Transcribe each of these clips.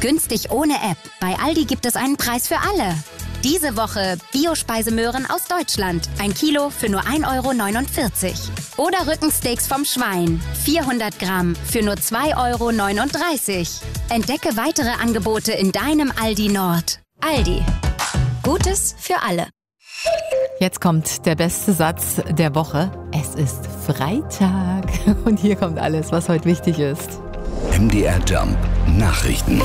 Günstig ohne App. Bei Aldi gibt es einen Preis für alle. Diese Woche Bio-Speisemöhren aus Deutschland. 1 Kilo für nur 1,49 €. Oder Rückensteaks vom Schwein. 400 Gramm für nur 2,39 €. Entdecke weitere Angebote in deinem Aldi Nord. Aldi. Gutes für alle. Jetzt kommt der beste Satz der Woche. Es ist Freitag. Und hier kommt alles, was heute wichtig ist. MDR Jump Nachrichten.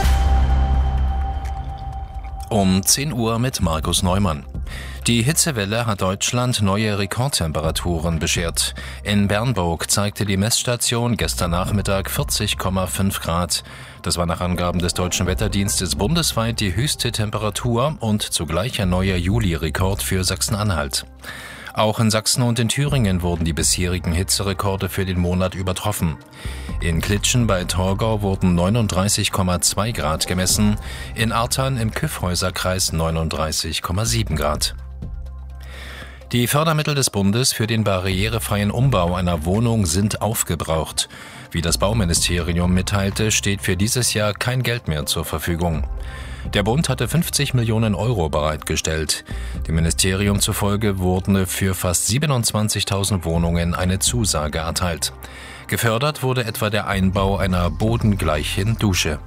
Um 10 Uhr mit Markus Neumann. Die Hitzewelle hat Deutschland neue Rekordtemperaturen beschert. In Bernburg zeigte die Messstation gestern Nachmittag 40,5 Grad. Das war nach Angaben des Deutschen Wetterdienstes bundesweit die höchste Temperatur und zugleich ein neuer Juli-Rekord für Sachsen-Anhalt. Auch in Sachsen und in Thüringen wurden die bisherigen Hitzerekorde für den Monat übertroffen. In Klitschen bei Torgau wurden 39,2 Grad gemessen, in Artern im Kyffhäuserkreis 39,7 Grad. Die Fördermittel des Bundes für den barrierefreien Umbau einer Wohnung sind aufgebraucht. Wie das Bauministerium mitteilte, steht für dieses Jahr kein Geld mehr zur Verfügung. Der Bund hatte 50 Millionen € bereitgestellt. Dem Ministerium zufolge wurde für fast 27.000 Wohnungen eine Zusage erteilt. Gefördert wurde etwa der Einbau einer bodengleichen Dusche.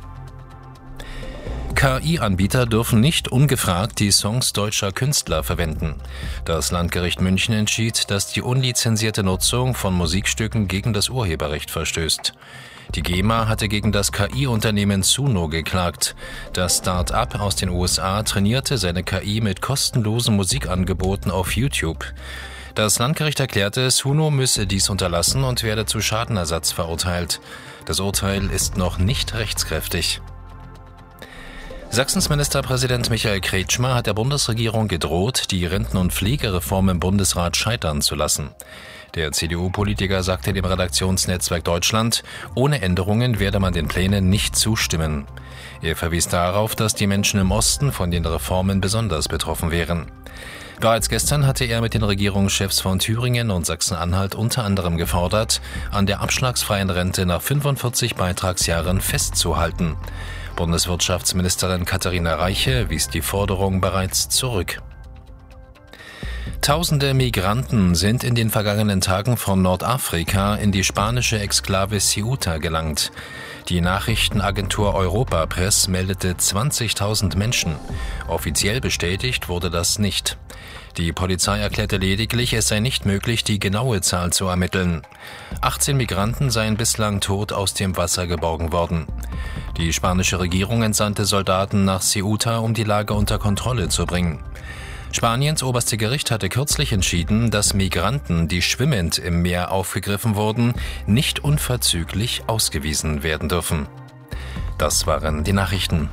KI-Anbieter dürfen nicht ungefragt die Songs deutscher Künstler verwenden. Das Landgericht München entschied, dass die unlizenzierte Nutzung von Musikstücken gegen das Urheberrecht verstößt. Die GEMA hatte gegen das KI-Unternehmen Suno geklagt. Das Start-up aus den USA trainierte seine KI mit kostenlosen Musikangeboten auf YouTube. Das Landgericht erklärte, Suno müsse dies unterlassen und werde zu Schadenersatz verurteilt. Das Urteil ist noch nicht rechtskräftig. Sachsens Ministerpräsident Michael Kretschmer hat der Bundesregierung gedroht, die Renten- und Pflegereform im Bundesrat scheitern zu lassen. Der CDU-Politiker sagte dem Redaktionsnetzwerk Deutschland, ohne Änderungen werde man den Plänen nicht zustimmen. Er verwies darauf, dass die Menschen im Osten von den Reformen besonders betroffen wären. Bereits gestern hatte er mit den Regierungschefs von Thüringen und Sachsen-Anhalt unter anderem gefordert, an der abschlagsfreien Rente nach 45 Beitragsjahren festzuhalten. Bundeswirtschaftsministerin Katharina Reiche wies die Forderung bereits zurück. Tausende Migranten sind in den vergangenen Tagen von Nordafrika in die spanische Exklave Ceuta gelangt. Die Nachrichtenagentur Europa Press meldete 20.000 Menschen. Offiziell bestätigt wurde das nicht. Die Polizei erklärte lediglich, es sei nicht möglich, die genaue Zahl zu ermitteln. 18 Migranten seien bislang tot aus dem Wasser geborgen worden. Die spanische Regierung entsandte Soldaten nach Ceuta, um die Lage unter Kontrolle zu bringen. Spaniens oberste Gericht hatte kürzlich entschieden, dass Migranten, die schwimmend im Meer aufgegriffen wurden, nicht unverzüglich ausgewiesen werden dürfen. Das waren die Nachrichten.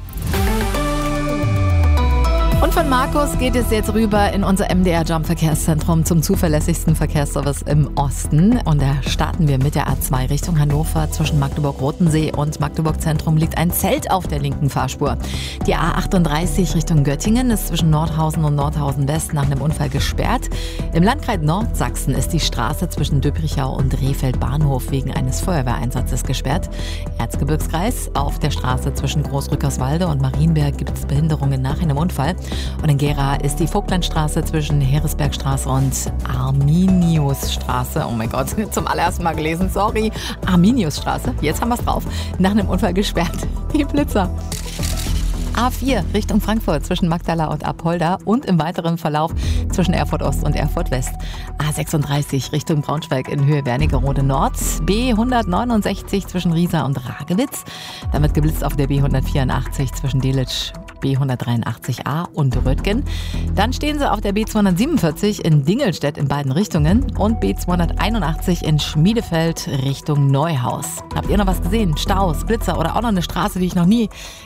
Und von Markus geht es jetzt rüber in unser MDR Jump Verkehrszentrum zum zuverlässigsten Verkehrsservice im Osten. Und da starten wir mit der A2 Richtung Hannover. Zwischen Magdeburg-Rotensee und Magdeburg-Zentrum liegt ein Zelt auf der linken Fahrspur. Die A38 Richtung Göttingen ist zwischen Nordhausen und Nordhausen West nach einem Unfall gesperrt. Im Landkreis Nordsachsen ist die Straße zwischen Döbrichau und Rehfeld Bahnhof wegen eines Feuerwehreinsatzes gesperrt. Erzgebirgskreis: auf der Straße zwischen Großrückerswalde und Marienberg gibt es Behinderungen nach einem Unfall. Und in Gera ist die Vogtlandstraße zwischen Heeresbergstraße und Arminiusstraße, oh mein Gott, zum allerersten Mal gelesen, sorry, Arminiusstraße, jetzt haben wir es drauf, nach einem Unfall gesperrt. Die Blitzer. A4 Richtung Frankfurt zwischen Magdala und Apolda und im weiteren Verlauf zwischen Erfurt Ost und Erfurt West. A36 Richtung Braunschweig in Höhe Wernigerode Nord. B169 zwischen Riesa und Ragewitz. Dann wird geblitzt auf der B184 zwischen Delitzsch, B183a und Röttgen. Dann stehen sie auf der B247 in Dingelstedt in beiden Richtungen und B281 in Schmiedefeld Richtung Neuhaus. Habt ihr noch was gesehen? Staus, Blitzer oder auch noch eine Straße, die ich noch nie